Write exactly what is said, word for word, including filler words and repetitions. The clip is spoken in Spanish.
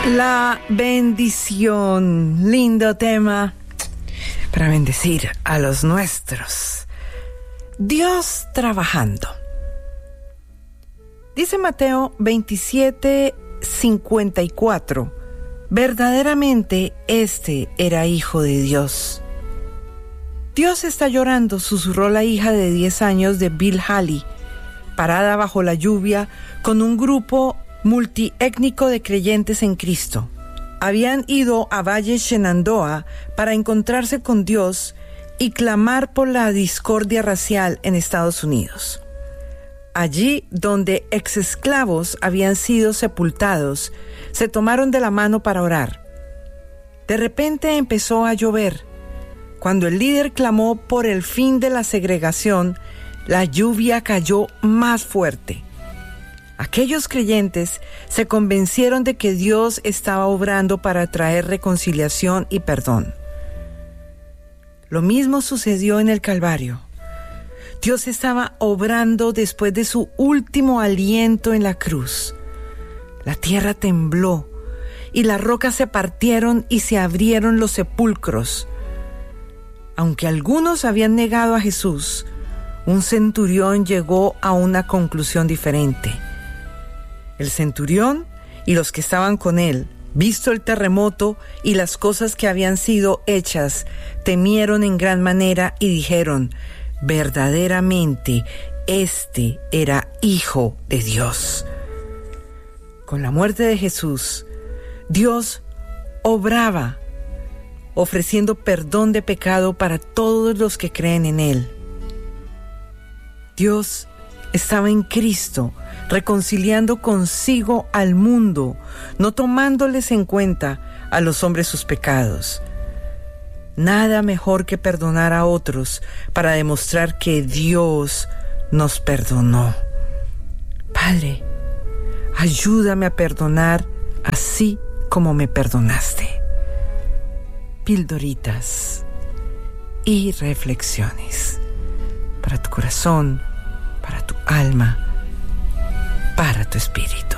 La bendición, lindo tema para bendecir a los nuestros. Dios trabajando. Dice Mateo veintisiete, cincuenta y cuatro, verdaderamente este era hijo de Dios. Dios está llorando, susurró la hija de diez años de Bill Haley, parada bajo la lluvia con un grupo multiétnico de creyentes en Cristo. Habían ido a Valle Shenandoah para encontrarse con Dios y clamar por la discordia racial en Estados Unidos. Allí, donde exesclavos habían sido sepultados, se tomaron de la mano para orar. De repente empezó a llover. Cuando el líder clamó por el fin de la segregación, la lluvia cayó más fuerte. Aquellos creyentes se convencieron de que Dios estaba obrando para traer reconciliación y perdón. Lo mismo sucedió en el Calvario. Dios estaba obrando después de su último aliento en la cruz. La tierra tembló y las rocas se partieron y se abrieron los sepulcros. Aunque algunos habían negado a Jesús, un centurión llegó a una conclusión diferente. El centurión y los que estaban con él, visto el terremoto y las cosas que habían sido hechas, temieron en gran manera y dijeron: verdaderamente, este era Hijo de Dios. Con la muerte de Jesús, Dios obraba, ofreciendo perdón de pecado para todos los que creen en Él. Dios estaba en Cristo, reconciliando consigo al mundo, no tomándoles en cuenta a los hombres sus pecados. Nada mejor que perdonar a otros para demostrar que Dios nos perdonó. Padre, ayúdame a perdonar así como me perdonaste. Pildoritas y reflexiones para tu corazón, para tu alma, para tu espíritu.